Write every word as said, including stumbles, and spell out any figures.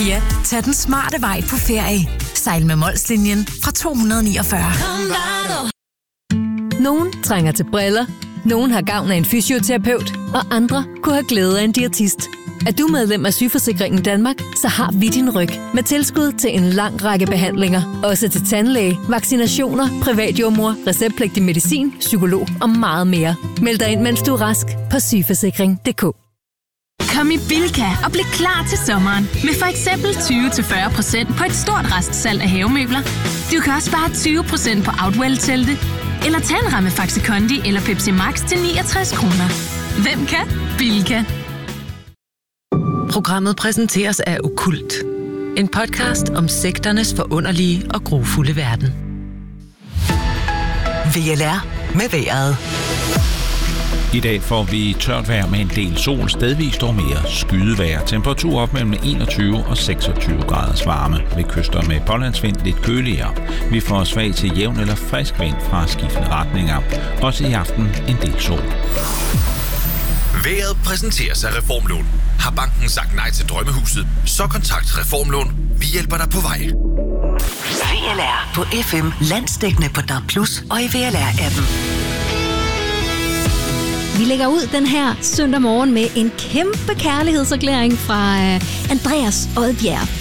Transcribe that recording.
Ja, tag den smarte vej på ferie. Sejl med Molslinjen fra to hundrede og niogfyrre. Nogen trænger til briller, nogen har gavn af en fysioterapeut, og andre kunne have glæde af en diætist. Er du medlem af Sygeforsikringen Danmark, så har vi din ryg med tilskud til en lang række behandlinger. Også til tandlæge, vaccinationer, privatjordmor, receptpligtig medicin, psykolog og meget mere. Meld dig ind, mens du er rask på sygeforsikring punktum d k. Kom i Bilka og bliv klar til sommeren med for eksempel tyve til fyrre procent på et stort restsalg af havemøbler. Du kan også spare tyve procent på Outwell-telte, eller tage en ramme Faxi Kondi eller Pepsi Max til niogtres kroner. Hvem kan? Bilka. Programmet præsenteres af Okkult. En podcast om sekternes forunderlige og grufulde verden. V L R med vejret. I dag får vi tørt vejr med en del sol, stedvis dog mere skydevejr. Temperatur op mellem enogtyve og seksogtyve graders varme. Ved kyster med pålandsvind lidt køligere. Vi får svag til jævn eller frisk vind fra skiftende retninger. Også i aften en del sol. Vejret præsenteres af Reformlån. Har banken sagt nej til drømmehuset? Så kontakt Reformlån. Vi hjælper dig på vej. V L R på F M, landsdækkende på D A B plus og i V L R-appen. Vi lægger ud den her søndag morgen med en kæmpe kærlighedserklæring fra Andreas Odbjerg.